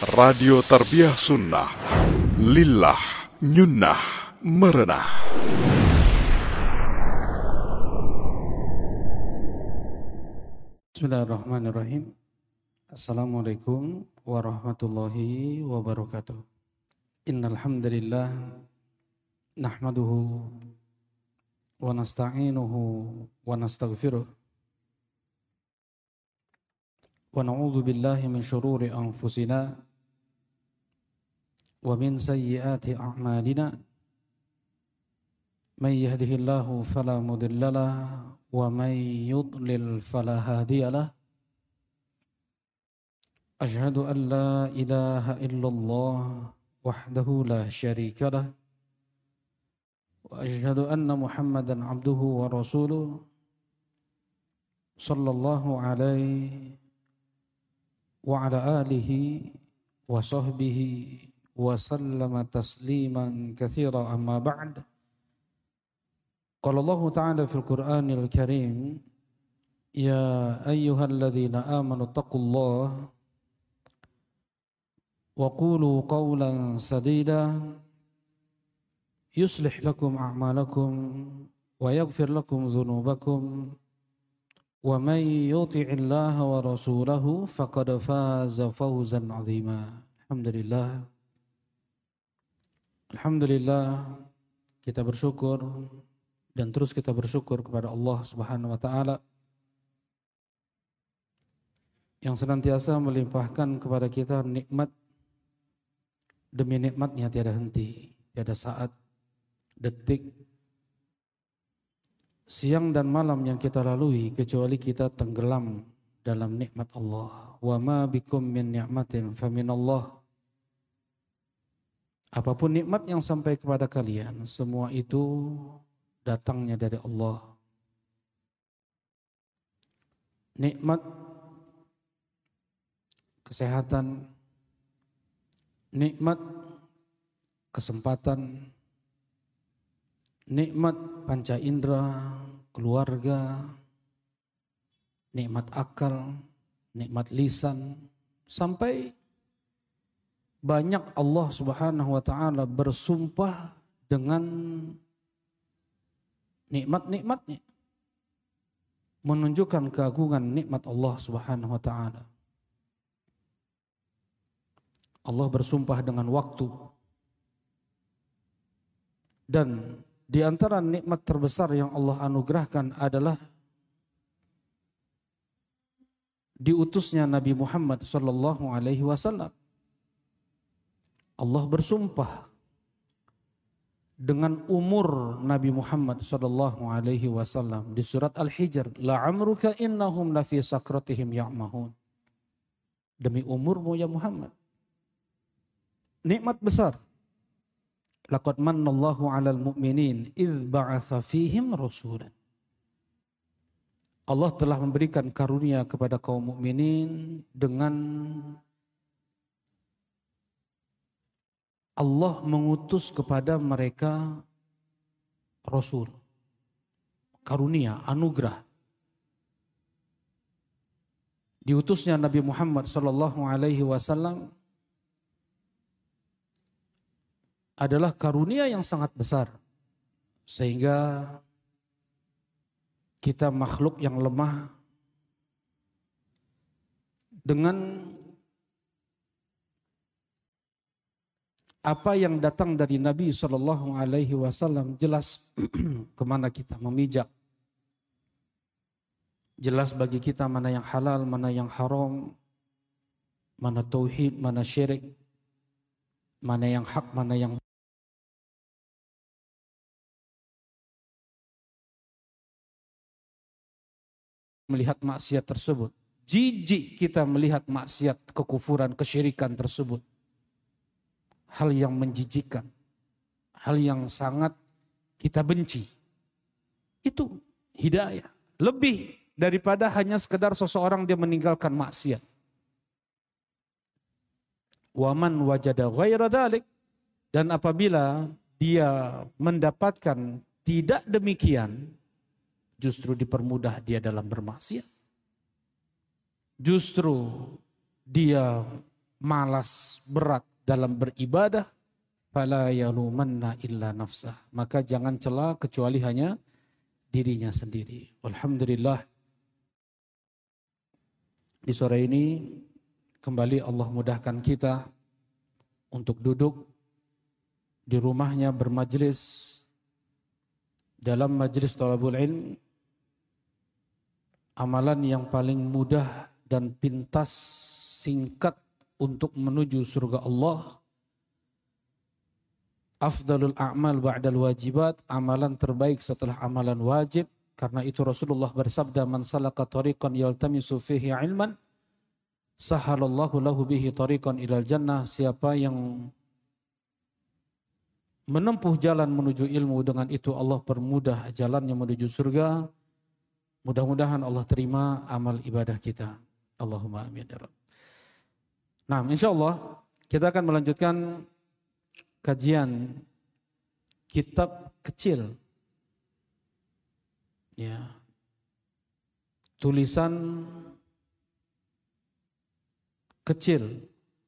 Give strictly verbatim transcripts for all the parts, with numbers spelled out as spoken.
Radio Tarbiyah Sunnah Lillah Nyunnah Merenah. Bismillahirrahmanirrahim. Assalamualaikum warahmatullahi wabarakatuh. Innal hamdalillah nahmaduhu wa nasta'inuhu wa nastaghfiruh wa na'udzu billahi min syururi anfusina wa min sayyiati a'malina. Man yahdihillahu fala mudilla lahu wa man yudlil fala hadiya lahu. Asyhadu an la ilaha illallah wahdahu la syarika lahu wa asyhadu anna Muhammadan abduhu wa rasuluh sallallahu alaihi wa ala alihi wa sahbihi wa sallama tasliman katsira, amma ba'd. Qala Allah ta'ala fil Qur'anil Karim, ya ayyuhalladzina amanu taqullaha wa qulu qawlan sadida yuslih lakum a'malakum wa yaghfir lakum dhunubakum wa man yuti'illaha wa rasulahu faqad faza fawzan 'azima. Alhamdulillah. Alhamdulillah, kita bersyukur dan terus kita bersyukur kepada Allah Subhanahu wa taala yang senantiasa melimpahkan kepada kita nikmat demi nikmatnya, tiada henti, tiada saat, detik, siang dan malam yang kita lalui kecuali kita tenggelam dalam nikmat Allah. Wa ma bikum min ni'matin faminallah. Apapun nikmat yang sampai kepada kalian, semua itu datangnya dari Allah. Nikmat kesehatan, nikmat kesempatan, nikmat panca indera, keluarga, nikmat akal, nikmat lisan, sampai banyak Allah Subhanahu wa taala bersumpah dengan nikmat-nikmatnya, menunjukkan keagungan nikmat Allah Subhanahu wa taala. Allah bersumpah dengan waktu, dan di antara nikmat terbesar yang Allah anugerahkan adalah diutusnya Nabi Muhammad sallallahu alaihi wasallam. Allah bersumpah dengan umur Nabi Muhammad sallallahu alaihi wasallam di surat Al-Hijr, la'amruka innahum lafi sakratihim ya'mahun. Demi umurmu ya Muhammad. Nikmat besar. Laqad mannallahu 'alal mu'minin idz ba'atsa fihim rasulan. Allah telah memberikan karunia kepada kaum mukminin dengan Allah mengutus kepada mereka Rasul. Karunia, anugerah. Diutusnya Nabi Muhammad sallallahu alaihi wasallam adalah karunia yang sangat besar. Sehingga kita makhluk yang lemah dengan apa yang datang dari Nabi shallallahu alaihi wasallam jelas kemana kita memijak. Jelas bagi kita mana yang halal, mana yang haram, mana tauhid, mana syirik, mana yang hak, mana yang melihat maksiat tersebut. Jijik kita melihat maksiat, kekufuran, kesyirikan tersebut. Hal yang menjijikkan, hal yang sangat kita benci. Itu hidayah. Lebih daripada hanya sekedar seseorang dia meninggalkan maksiat. Waman wajada ghaira dzalik, dan apabila dia mendapatkan tidak demikian, justru dipermudah dia dalam bermaksiat. Justru dia malas, berat dalam beribadah, fala yalumanna illa nafsah. Maka jangan cela kecuali hanya dirinya sendiri. Alhamdulillah, di sore ini kembali Allah mudahkan kita untuk duduk di rumahnya bermajlis dalam majlis thalabul ilm, amalan yang paling mudah dan pintas, singkat untuk menuju surga Allah. Afdalul a'mal ba'dal wajibat, amalan terbaik setelah amalan wajib. Karena itu Rasulullah bersabda, man salaka tariqan yaltamisu fihi ilman, sahalallahu lahu bihi tariqan ilal jannah. Siapa yang menempuh jalan menuju ilmu, dengan itu Allah permudah jalannya menuju surga. Mudah-mudahan Allah terima amal ibadah kita. Allahumma amin ya Rabb. Nah, insyaallah kita akan melanjutkan kajian kitab kecil, ya, tulisan kecil,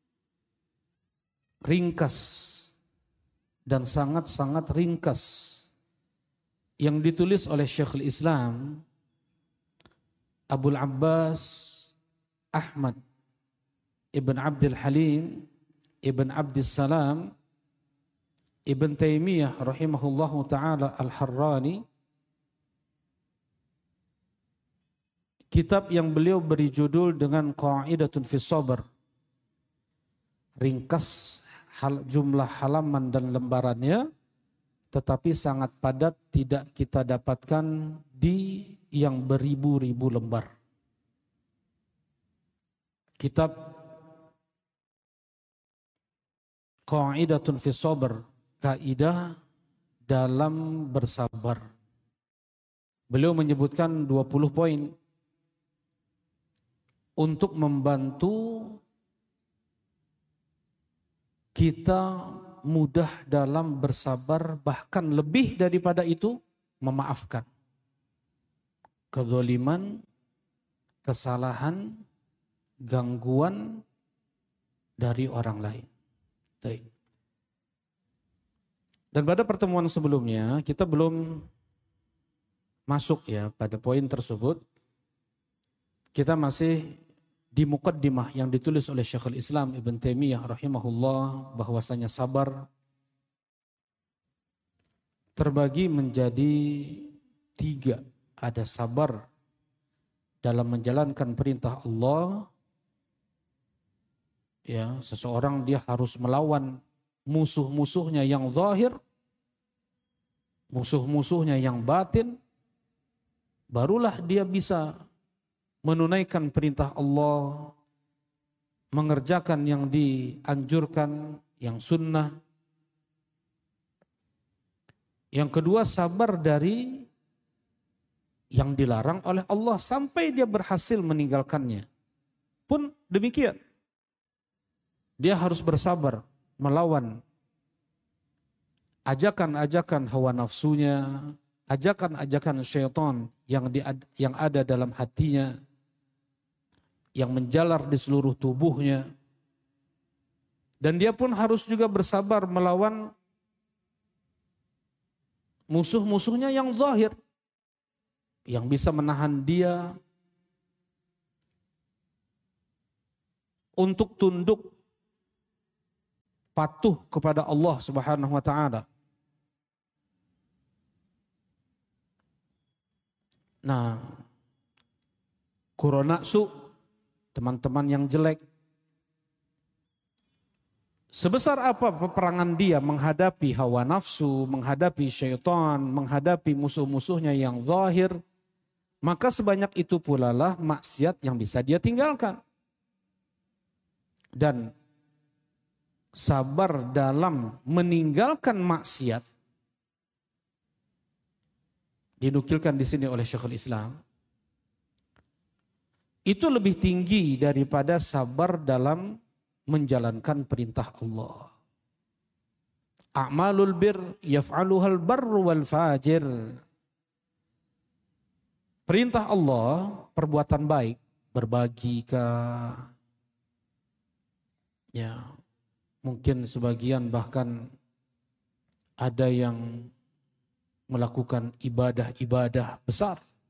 ringkas dan sangat-sangat ringkas, yang ditulis oleh Syekhul Islam Abul Abbas Ahmad Ibn Abdul Halim Ibn Abdus Salam Ibn Taimiyah rahimahullahu ta'ala Al-Harrani. Kitab yang beliau beri judul dengan Qa'idatun fi Sabr. Ringkas hal, jumlah halaman dan lembarannya, tetapi sangat padat, tidak kita dapatkan di yang beribu-ribu lembar. Kitab Qa'idatun fi Sabr, kaidah dalam bersabar. Beliau menyebutkan dua puluh poin untuk membantu kita mudah dalam bersabar, bahkan lebih daripada itu memaafkan kezaliman, kesalahan, gangguan dari orang lain. Baik. Dan pada pertemuan sebelumnya kita belum masuk ya pada poin tersebut. Kita masih di muqaddimah yang ditulis oleh Syekhul Islam Ibn Taimiyah rahimahullah, bahwasanya sabar terbagi menjadi tiga. Ada sabar dalam menjalankan perintah Allah, ya, seseorang dia harus melawan musuh-musuhnya yang zahir, musuh-musuhnya yang batin, barulah dia bisa menunaikan perintah Allah, mengerjakan yang dianjurkan, yang sunnah. Yang kedua, sabar dari yang dilarang oleh Allah sampai dia berhasil meninggalkannya. Pun demikian, dia harus bersabar melawan ajakan-ajakan hawa nafsunya, ajakan-ajakan syaitan yang di, yang ada dalam hatinya, yang menjalar di seluruh tubuhnya. Dan dia pun harus juga bersabar melawan musuh-musuhnya yang zahir, yang bisa menahan dia untuk tunduk patuh kepada Allah Subhanahu wa taala. Nah, kuronaksu, teman-teman yang jelek, sebesar apa peperangan dia menghadapi hawa nafsu, menghadapi syaitan, menghadapi musuh-musuhnya yang zahir, maka sebanyak itu pula lah maksiat yang bisa dia tinggalkan. Dan sabar dalam meninggalkan maksiat dinukilkan di sini oleh Syekhul Islam, itu lebih tinggi daripada sabar dalam menjalankan perintah Allah. A'malul bir yaf'aluhal barru wal fajir. Perintah Allah, perbuatan baik, berbagi kah, Ya, mungkin sebagian bahkan ada yang melakukan ibadah-ibadah besar